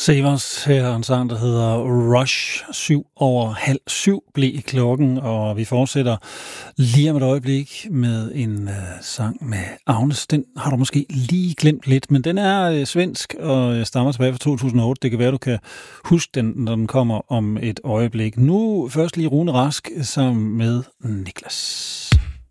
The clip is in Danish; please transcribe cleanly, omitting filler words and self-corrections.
Savers, her er en sang, der hedder Rush. 7:06 blev klokken, og vi fortsætter lige om et øjeblik med en sang med Agnes. Den har du måske lige glemt lidt, men den er svensk og stammer tilbage fra 2008. Det kan være, du kan huske den, når den kommer om et øjeblik. Nu først lige Rune Rask sammen med Niklas.